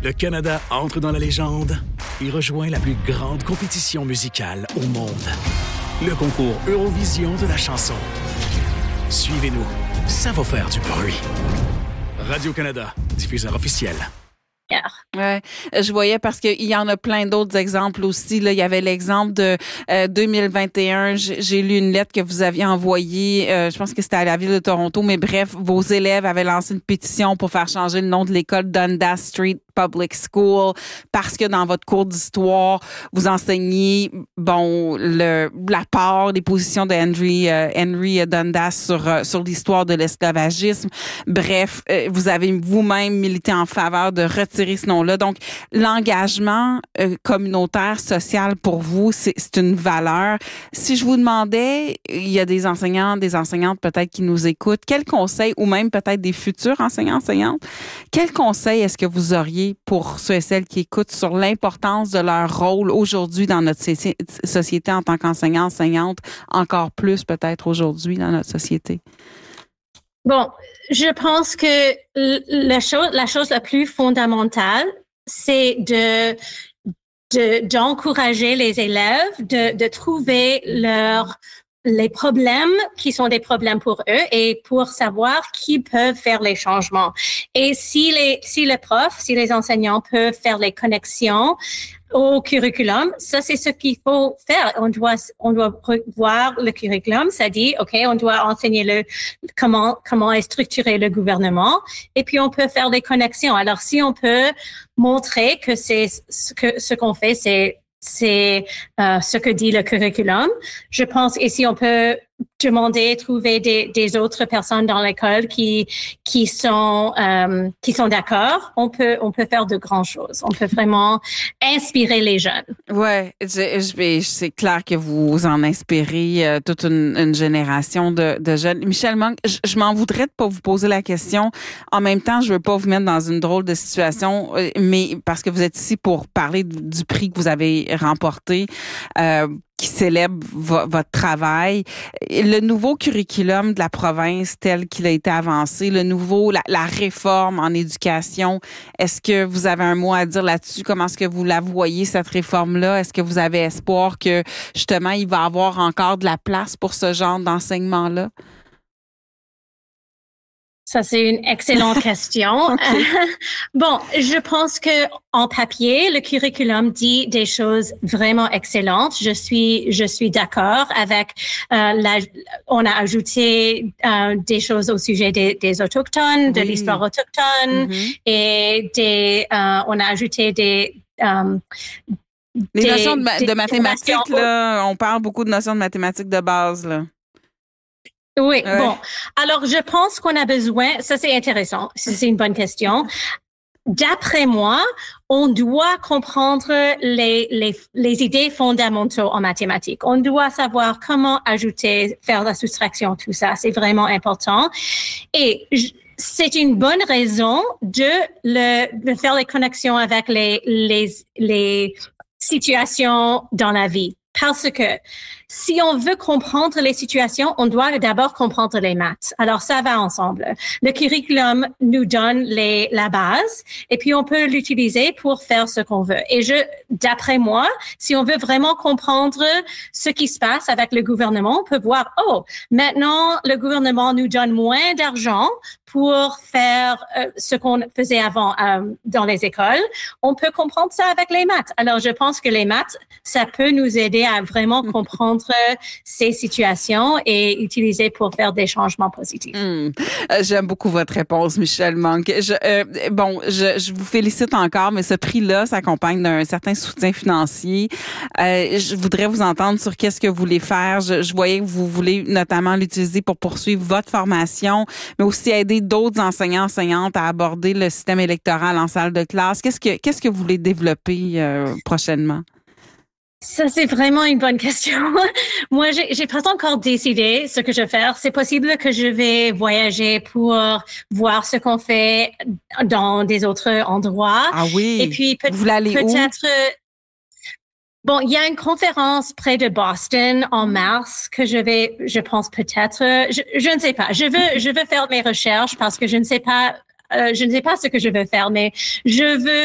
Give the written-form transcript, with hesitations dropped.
Le Canada entre dans la légende et rejoint la plus grande compétition musicale au monde. Le concours Eurovision de la chanson. Suivez-nous, ça va faire du bruit. Radio-Canada, diffuseur officiel. Ouais, je voyais parce qu'il y en a plein d'autres exemples aussi. Là, il y avait l'exemple de 2021. J'ai lu une lettre que vous aviez envoyée. Je pense que c'était à la ville de Toronto, mais bref, vos élèves avaient lancé une pétition pour faire changer le nom de l'école Dundas Street Public School parce que dans votre cours d'histoire, vous enseignez la part des positions de Henry Dundas sur l'histoire de l'esclavagisme. Bref, vous avez vous-même milité en faveur de retirer ce nom-là. Donc, l'engagement communautaire, social pour vous, c'est une valeur. Si je vous demandais, il y a des enseignants, des enseignantes peut-être qui nous écoutent, quels conseils, ou même peut-être des futurs enseignants, enseignantes, quels conseils est-ce que vous auriez pour ceux et celles qui écoutent sur l'importance de leur rôle aujourd'hui dans notre société en tant qu'enseignant, enseignante, encore plus peut-être aujourd'hui dans notre société? Bon, je pense que la chose la plus fondamentale, c'est d'encourager les élèves de trouver les problèmes qui sont des problèmes pour eux et pour savoir qui peuvent faire les changements. Et si les profs, si les enseignants peuvent faire les connexions au curriculum, ça c'est ce qu'il faut faire. On doit revoir le curriculum, ça dit OK, on doit enseigner comment est structuré le gouvernement et puis on peut faire des connexions. Alors si on peut montrer que ce qu'on fait c'est ce que dit le curriculum. Je pense ici on peut trouver des autres personnes dans l'école qui sont d'accord. On peut faire de grandes choses. On peut vraiment inspirer les jeunes. Ouais, c'est clair que vous en inspirez toute une génération de jeunes. Michel Monk, je m'en voudrais de pas vous poser la question. En même temps, je veux pas vous mettre dans une drôle de situation, mais parce que vous êtes ici pour parler du prix que vous avez remporté. Qui célèbre votre travail. Le nouveau curriculum de la province tel qu'il a été avancé, la réforme en éducation, est-ce que vous avez un mot à dire là-dessus? Comment est-ce que vous la voyez, cette réforme-là? Est-ce que vous avez espoir que, justement, il va y avoir encore de la place pour ce genre d'enseignement-là? Ça, c'est une excellente question. Okay. Bon, je pense que en papier, le curriculum dit des choses vraiment excellentes. Je suis d'accord avec on a ajouté des choses au sujet des autochtones, de l'histoire autochtone et on a ajouté des notions de mathématiques, là, on parle beaucoup de notions de mathématiques de base, là. Oui, bon. Alors, je pense qu'on a besoin, ça c'est intéressant, c'est une bonne question. D'après moi, on doit comprendre les idées fondamentaux en mathématiques. On doit savoir comment ajouter, faire la soustraction, tout ça. C'est vraiment important. Et c'est une bonne raison de faire les connexions avec les situations dans la vie. Parce que si on veut comprendre les situations, on doit d'abord comprendre les maths. Alors, ça va ensemble. Le curriculum nous donne la base et puis on peut l'utiliser pour faire ce qu'on veut. Et d'après moi, si on veut vraiment comprendre ce qui se passe avec le gouvernement, on peut voir, maintenant, le gouvernement nous donne moins d'argent pour faire ce qu'on faisait avant dans les écoles. On peut comprendre ça avec les maths. Alors, je pense que les maths, ça peut nous aider à vraiment comprendre ces situations et utiliser pour faire des changements positifs. J'aime beaucoup votre réponse, Michel Monk. Je vous félicite encore, mais ce prix-là s'accompagne d'un certain soutien financier. Je voudrais vous entendre sur qu'est-ce que vous voulez faire. Je voyais que vous voulez notamment l'utiliser pour poursuivre votre formation, mais aussi aider d'autres enseignants, enseignantes à aborder le système électoral en salle de classe. Qu'est-ce que vous voulez développer prochainement? Ça, c'est vraiment une bonne question. Moi, j'ai pas encore décidé ce que je vais faire. C'est possible que je vais voyager pour voir ce qu'on fait dans des autres endroits. Ah oui? Et puis, vous voulez aller peut-être... Bon, il y a une conférence près de Boston en mars que je pense peut-être, je ne sais pas. Je veux faire mes recherches parce que je ne sais pas ce que je veux faire, mais je veux